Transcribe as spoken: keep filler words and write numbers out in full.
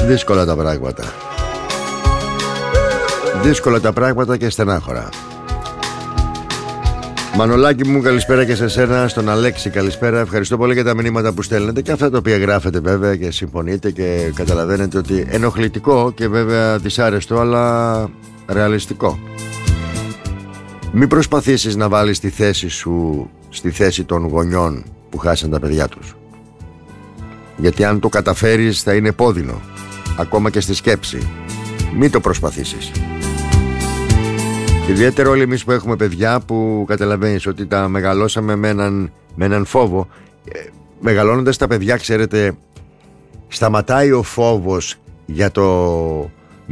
Δύσκολα τα πράγματα. Δύσκολα τα πράγματα και στενάχωρα. Μανολάκι μου, καλησπέρα και σε σένα. Στον Αλέξη, καλησπέρα. Ευχαριστώ πολύ για τα μηνύματα που στέλνετε και αυτά τα οποία γράφετε, βέβαια, και συμφωνείτε και καταλαβαίνετε ότι ενοχλητικό και βέβαια δυσάρεστο, αλλά ρεαλιστικό. Μην προσπαθήσεις να βάλεις τη θέση σου στη θέση των γονιών που χάσαν τα παιδιά τους. Γιατί αν το καταφέρεις θα είναι πόδινο, ακόμα και στη σκέψη. Μην το προσπαθήσεις. Ιδιαίτερα όλοι εμείς που έχουμε παιδιά που καταλαβαίνεις ότι τα μεγαλώσαμε με έναν, με έναν φόβο. ε, Μεγαλώνοντας τα παιδιά, ξέρετε, σταματάει ο φόβος για το